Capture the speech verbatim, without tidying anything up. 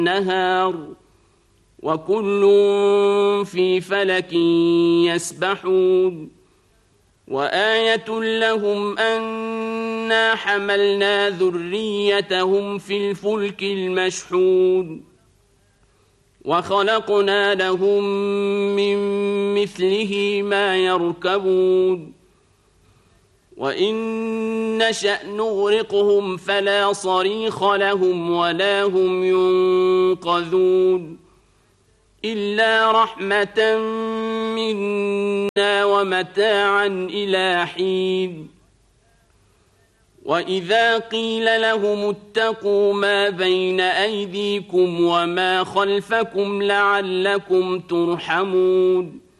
والنهار وكل في فلك يسبحون وآية لهم أنا حملنا ذريتهم في الفلك المشحون وخلقنا لهم من مثله ما يركبون وإن نشأ نغرقهم فلا صريخ لهم ولا هم ينقذون إلا رحمة منا ومتاعا إلى حين وإذا قيل لهم اتقوا ما بين أيديكم وما خلفكم لعلكم ترحمون